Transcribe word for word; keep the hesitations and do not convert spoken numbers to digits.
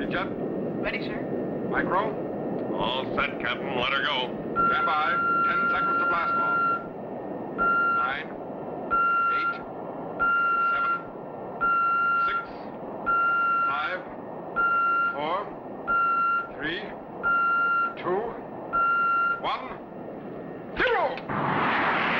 Jet. Ready, sir. Micro. All set, Captain. Let her go. Stand by. Ten seconds to blast off. Nine. Eight. Seven. Six. Five. Four. Three. Two. One.